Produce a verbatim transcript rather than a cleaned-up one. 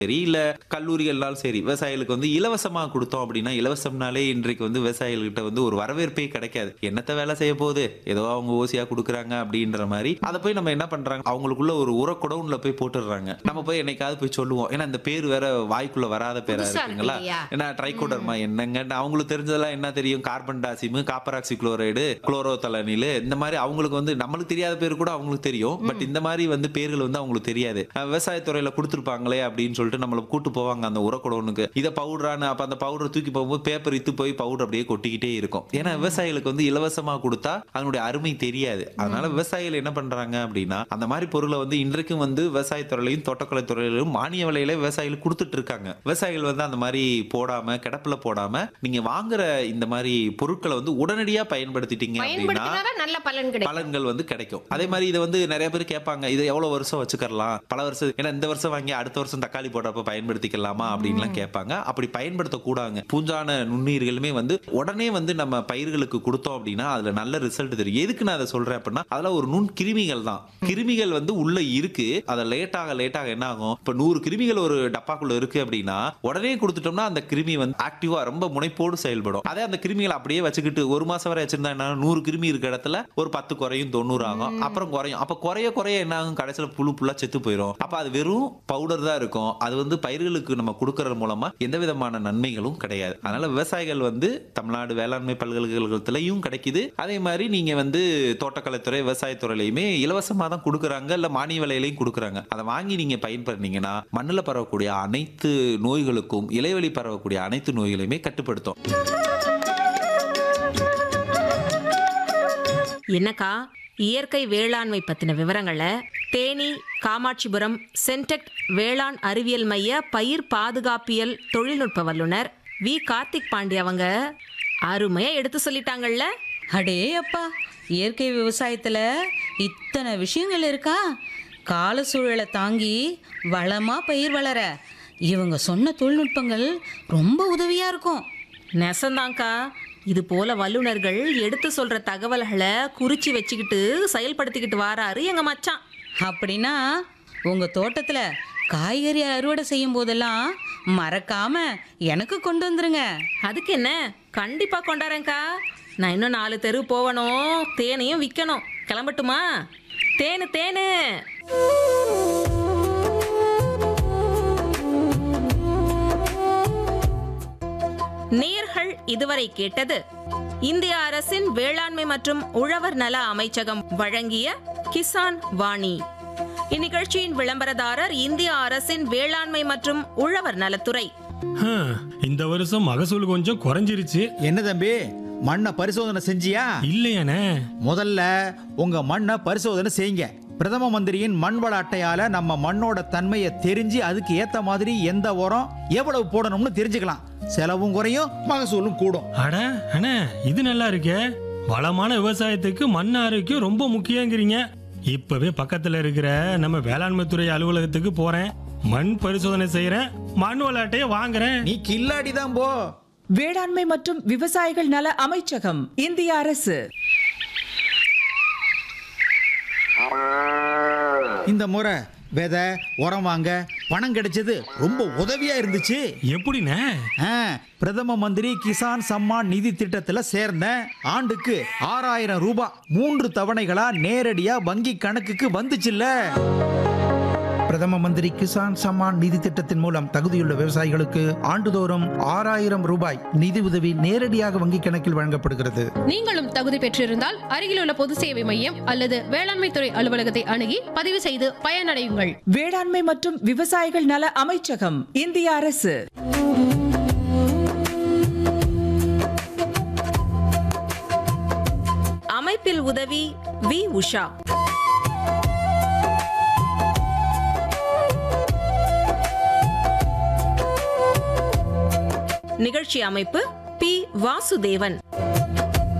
சரி இல்ல கல்லூரிகள்னாலும் சரி விவசாயிகளுக்கு வந்து இலவசமா கொடுத்தோம் அப்படின்னா இலவசம்னாலே இன்றைக்கு வந்து விவசாயிகள்கிட்ட வந்து ஒரு வரவேற்பே கிடைக்காது. என்னத்த வேலை செய்ய போகுது ஏதோ அவங்க ஓசியா கொடுக்குறாங்க அப்படின்ற மாதிரி அதை போய் நம்ம என்ன பண்றாங்க அவங்களுக்குள்ள ஒரு உரக்குடவுன்ல போய் போட்டுடுறாங்க. நம்ம போய் என்னைக்காவது போய் சொல்லுவோம். ஏன்னா இந்த பேர் வேற வாய்க்குள்ள வராத பேரா இருக்குங்களா. ஏன்னா ட்ரைகோடர்மா என்னங்க அவங்களுக்கு தெரிஞ்சதெல்லாம் என்ன தெரியும், கார்பன் டாசிம், காப்பராக்சி குளோரைடு, குளோரோதலனில், இந்த மாதிரி அவங்களுக்கு வந்து நம்மளுக்கு தெரியாத பேர் கூட அவங்களுக்கு தெரியும். பட் இந்த மாதிரி வந்து பேர்கள் வந்து அவங்களுக்கு தெரியாது. விவசாயத்துறையில கொடுத்துருப்பாங்களே அப்படின்னு சொல்லிட்டு நம்மள கூட்டு போவாங்க அந்த உரக்குடவுனுக்கு. இதை பவுடரானு அப்ப அந்த பவுடர் தூக்கி போகும்போது பேப்பர் இத்து போய் பவுடர் அப்படியே கொட்டிக்கிட்டே இருக்கும். ஏன்னா விவசாயிகளுக்கு வந்து இலவசமா கொடுத்தா அதனுடைய அருமை தெரியாது. அதனால விவசாயிகள் என்ன பண்றாங்க அப்படின்னா அந்த மாதிரி பொருளை வந்து இன்றைக்கும் வந்து விவசாயத்துறையிலையும் தோட்டக்கலை துறையிலும் மானிய விலையில விவசாயிகள் கொடுத்துட்டு இருக்காங்க. விவசாயிகள் வந்து அந்த மாதிரி போடாம கிடப்புல போடாம நீங்க வாங்குற இந்த மாதிரி பொருட்களை வந்து உடனடியா பயன்படுத்திட்டீங்க அப்படின்னா நல்ல பலன் கிடைக்கும், பலன்கள் வந்து கிடைக்கும். அதே மாதிரி இதை வந்து நிறைய பேர் கேட்பாங்க, இது எவ்வளவு வருஷம் வச்சுக்கலாம், பல வருஷம், ஏன்னா இந்த வருஷம் வாங்கி அடுத்த வருஷம் தக்காளி போடுறப்ப பயன்படுத்திக்கலாமா அப்படின்லாம் கேட்பாங்க. அப்படி பயன்படுத்தக்கூடாது. பூஞ்சான நுண்ணுயிர்களுமே வந்து உடனே வந்து நம்ம பயிர்களுக்கு கொடுத்தோம் அப்படின்னா அதுல நல்ல ரிசல்ட் தெரியும். எதுக்கு நான் அதை சொல்றேன் அப்படின்னா அதெல்லாம் ஒரு நுண் கிருமிகள் தான். கிருமிகள் வந்து உள்ள இருக்கு. அதை லேட்டாக லேட்டாக என்ன ஆகும், இப்ப நூறு கிருமிகள் ஒரு டப்பாக்குள்ள இருக்கு அப்படின்னா உடனே கொடுத்துட்டோம்னா அந்த கிருமி வந்து ஆக்டிவா ரொம்ப முனைப்போடு செயல்படும். அதே அந்த கிருமிகளை அப்படியே வச்சுக்கிட்டு ஒரு மாசம் வரை வச்சிருந்தா என்ன, நூறு கிருமி இருக்க இடத்துல ஒரு பத்து குறையும் தொண்ணூறு ஆகும். அப்புறம் குறையும். அப்ப குறைய குறைய என்ன ஆகும், கடைசியில புழு புல்லா செத்து போயிடும். அப்ப அது வெறும் பவுடர் தான் இருக்கும். அது வந்து பயிர்களுக்கு நம்ம கொடுக்கறது மூலமா எந்த விதமான நன்மைகளும் கிடையாது. அதனால விவசாயிகள் வந்து தமிழ்நாடு வேளாண்மை பல்கலைக்கழகத்திலையும் கிடைக்குது. அதே மாதிரி நீங்க வந்து தோட்டக்கலைத்துறை விவசாயத்துறையிலுமே இலவசமா தான் கொடுக்குறாங்க, இல்ல மானிய விலையிலையும் கொடுக்குறாங்க. அதை வாங்கி நீங்க பயன்படுறீங்கன்னா மண்ணில் பரவக்கூடிய அனைத்து நோய்களுக்கும் இலைவெளி பரவக்கூடிய அனைத்து நோய்களையுமே கட்டுப்படுத்தும். என்னக்கா இயற்கை வேளாண்மை பத்தின விவரங்களை தேனி காமாட்சிபுரம் சென்டெக்ட் வேளாண் அறிவியல் மைய பயிர் பாதுகாப்பியல் தொழில்நுட்ப வல்லுநர் வி கார்த்திக் பாண்டி அவங்க அருமையா எடுத்து சொல்லிட்டாங்கல்ல. அடே அப்பா, இயற்கை விவசாயத்துல இத்தனை விஷயங்கள் இருக்கா. கால சூழலை தாங்கி வளமா பயிர் வளர இவங்க சொன்ன தொழில்நுட்பங்கள் ரொம்ப உதவியா இருக்கும். நெசந்தாங்க்கா, இது போல வல்லுநர்கள் எடுத்து சொல்ற தகவல்களை குறிச்சு வச்சுக்கிட்டு செயல்படுத்திக்கிட்டு வாராரு எங்க மச்சான். அப்படின்னா உங்க தோட்டத்துல காய்கறி அறுவடை செய்யும் போதெல்லாம் மறக்காம எனக்கு கொண்டு வந்துருங்க. அதுக்கு என்ன, கண்டிப்பா கொண்டாரேங்க்கா. நான் இன்னும் நாலு தெரு போகணும், தேனையும் விற்கணும். கிளம்பட்டுமா? தேனு தேனு. நேயர்கள் இதுவரை கேட்டது இந்திய அரசின் வேளாண்மை மற்றும் உழவர் நல அமைச்சகம் வழங்கிய கிசான் வாணி. இந்நிகழ்ச்சியின் விளம்பரதாரர் இந்திய அரசின் வேளாண்மை மற்றும் உழவர் நலத்துறை. இந்த வருஷம் மகசூல் கொஞ்சம் குறைஞ்சிருச்சு. என்ன தம்பி, மண்ணை பரிசோதனை செஞ்சியா? இல்லையானே. முதல்ல உங்க மண்ணை பரிசோதனை செய்யுங்க. பிரதம மந்திரியின் மண் வள அட்டையால நம்ம மண்ணோட தன்மையை தெரிஞ்சு அதுக்கு ஏத்த மாதிரி எந்த உரம் எவ்வளவு போடணும்னு தெரிஞ்சுக்கலாம். செலவும் குறையும், மகசூலும் கூடும். அட அண்ணே, இது நல்லா இருக்கே. வளமான விவசாயத்துக்கு மண் ஆரோக்கியம் ரொம்ப முக்கியங்கிறீங்க. இப்பவே பக்கத்துல இருக்கிற நம்ம வேளாண்மை துறை அலுவலகத்துக்கு போறேன், மண் பரிசோதனை செய்யறேன், மண் வள அட்டையை வாங்குறேன். நீ கில்லாடி தான் போ. வேளாண்மை மற்றும் விவசாயிகள் நல அமைச்சகம், இந்திய அரசு. இந்த முறை விதை உரம் வாங்க பணம் கிடைச்சது ரொம்ப உதவியா இருந்துச்சு. எப்படிண்ணே? பிரதம மந்திரி கிசான் சம்மான் நிதி திட்டத்துல சேர்ந்தேன். ஆண்டுக்கு ஆறாயிரம் ரூபாய் மூன்று தவணைகளா நேரடியா வங்கி கணக்குக்கு வந்துச்சுல்ல. பிரதம மந்திரி கிசான் சம்மான் நிதி திட்டத்தின் மூலம் தகுதியுள்ள விவசாயிகளுக்கு ஆண்டுதோறும் ஆறாயிரம் ரூபாய் நிதி உதவி நேரடியாக வங்கி கணக்கில் வழங்கப்படுகிறது. நீங்களும் தகுதி பெற்றிருந்தால் அருகிலுள்ள பொது சேவை மையம் அல்லது வேளாண்மை துறை அலுவலகத்தை அணுகி பதிவு செய்து பயனடையுங்கள். வேளாண்மை மற்றும் விவசாயிகள் நல அமைச்சகம், இந்திய அரசு. அமைப்பில் உதவி வி உஷா. நிகழ்ச்சி அமைப்பு பி வாசுதேவன்.